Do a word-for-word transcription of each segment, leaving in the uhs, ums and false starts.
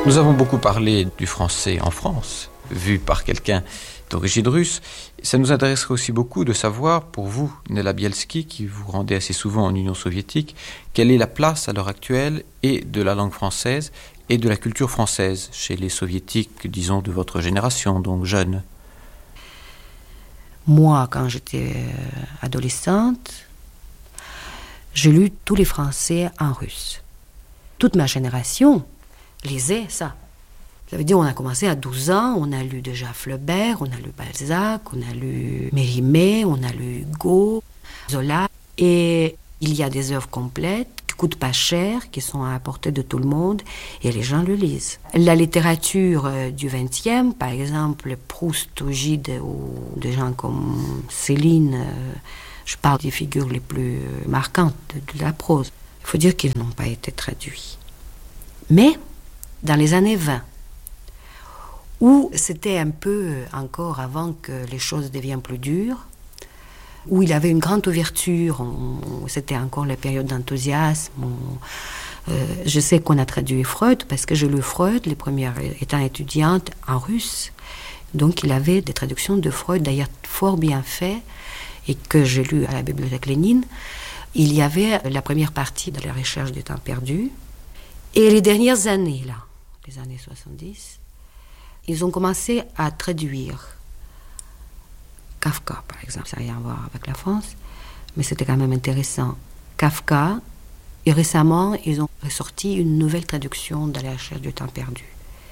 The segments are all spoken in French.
Nous avons beaucoup parlé du français en France, vu par quelqu'un d'origine russe. Ça nous intéresserait aussi beaucoup de savoir, pour vous, Nella Bielski, qui vous rendez assez souvent en Union soviétique, quelle est la place à l'heure actuelle et de la langue française et de la culture française chez les soviétiques, disons, de votre génération, donc jeunes. Moi, quand j'étais adolescente, j'ai lu tous les Français en russe. Toute ma génération lisait ça. Ça veut dire qu'on a commencé à douze ans, on a lu déjà Flaubert, on a lu Balzac, on a lu Mérimée, on a lu Hugo, Zola. Et il y a des œuvres complètes qui coûtent pas cher, qui sont à la portée de tout le monde, et les gens le lisent. La littérature du vingtième, par exemple, Proust ou Gide, ou des gens comme Céline, je parle des figures les plus marquantes de la prose. Il faut dire qu'ils n'ont pas été traduits. Mais, dans les années vingt, où c'était un peu encore avant que les choses deviennent plus dures, où il y avait une grande ouverture, on, c'était encore la période d'enthousiasme. On, euh, je sais qu'on a traduit Freud, parce que j'ai lu Freud, les premières étant étudiante, en russe. Donc il avait des traductions de Freud, d'ailleurs fort bien faites, et que j'ai lu à la bibliothèque Lénine. Il y avait la première partie de la recherche du temps perdu. Et les dernières années, là, les années soixante-dix, ils ont commencé à traduire Kafka, par exemple. Ça n'a rien à voir avec la France, mais c'était quand même intéressant. Kafka, et récemment, ils ont ressorti une nouvelle traduction de la recherche du temps perdu.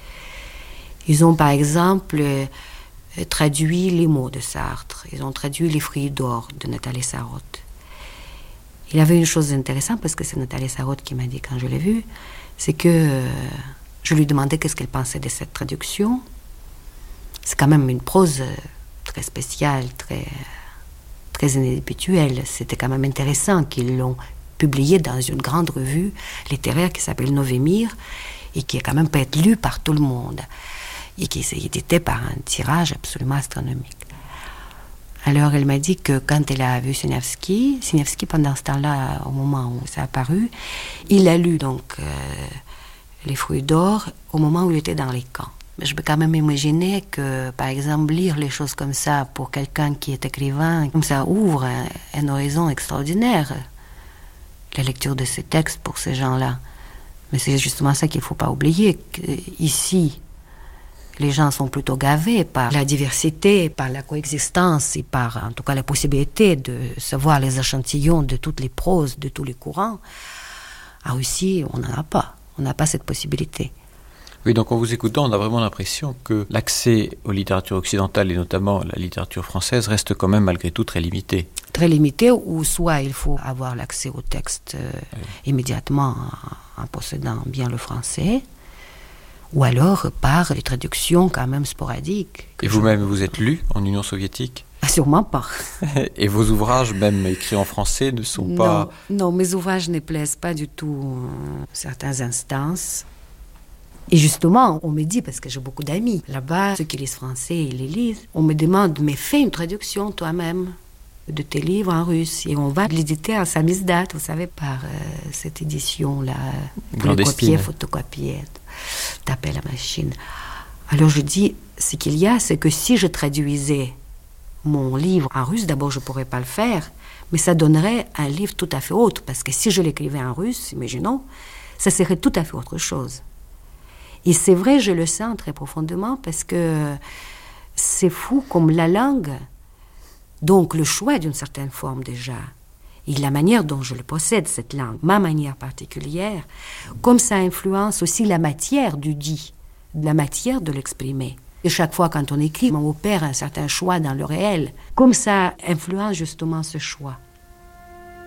Ils ont, par exemple, euh, traduit les mots de Sartre. Ils ont traduit Les fruits d'or de Nathalie Sarraute. Il y avait une chose intéressante, parce que c'est Nathalie Sarraute qui m'a dit quand je l'ai vue, c'est que euh, je lui demandais qu'est-ce qu'elle pensait de cette traduction. C'est quand même une prose euh, très spéciale, très, très inhabituelle. C'était quand même intéressant qu'ils l'ont publiée dans une grande revue littéraire qui s'appelle Novemir et qui est quand même pas être lue par tout le monde et qui s'est édité par un tirage absolument astronomique. Alors elle m'a dit que quand elle a vu Signevski, Signevski pendant ce temps-là, au moment où ça a apparu, il a lu donc euh, Les fruits d'or au moment où il était dans les camps. Mais je peux quand même imaginer que, par exemple, lire les choses comme ça pour quelqu'un qui est écrivain, comme ça ouvre un, un horizon extraordinaire, la lecture de ces textes pour ces gens-là. Mais c'est justement ça qu'il ne faut pas oublier, qu'ici, les gens sont plutôt gavés par la diversité, par la coexistence et par, en tout cas, la possibilité de savoir les échantillons de toutes les proses, de tous les courants. En Russie, on n'en a pas. On n'a pas cette possibilité. Oui, donc en vous écoutant, on a vraiment l'impression que l'accès aux littératures occidentales, et notamment la littérature française, reste quand même malgré tout très limité. Très limité, ou soit il faut avoir l'accès au texte euh, oui. immédiatement en, en possédant bien le français, ou alors par les traductions quand même sporadiques. Et vous-même, je... vous êtes lu en Union soviétique ? Ah, sûrement pas. Et vos ouvrages, même écrits en français, ne sont non, pas... Non, mes ouvrages ne plaisent pas du tout euh, certaines instances. Et justement, on me dit, parce que j'ai beaucoup d'amis là-bas, ceux qui lisent français, ils les lisent, on me demande, mais fais une traduction toi-même de tes livres en russe. Et on va l'éditer en samizdat, vous savez, par euh, cette édition-là, pour les copier, photocopier, taper la machine. Alors je dis, ce qu'il y a, c'est que si je traduisais mon livre en russe, d'abord je ne pourrais pas le faire, mais ça donnerait un livre tout à fait autre, parce que si je l'écrivais en russe, imaginons, ça serait tout à fait autre chose. Et c'est vrai, je le sens très profondément, parce que c'est fou comme la langue, donc le choix d'une certaine forme déjà, et la manière dont je le possède, cette langue, ma manière particulière, comme ça influence aussi la matière du dit, la matière de l'exprimer. Et chaque fois quand on écrit, on opère un certain choix dans le réel, comme ça influence justement ce choix.